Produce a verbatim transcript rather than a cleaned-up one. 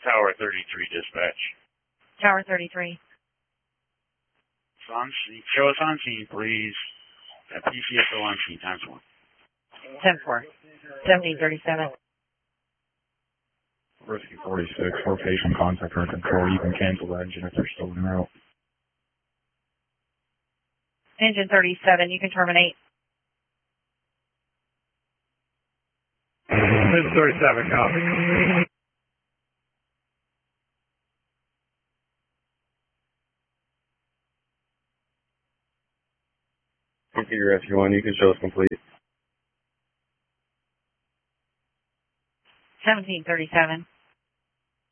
Tower thirty-three dispatch. Tower thirty-three. It's on scene. Show us on scene, please. At P C S O on scene, times one. ten four. seventeen thirty-seven. Risky forty-six, location contact or control. You can cancel the engine if they're still en route. Engine thirty-seven, you can terminate. Engine thirty-seven, copy. Configure F U one, you can show us complete. seventeen thirty-seven.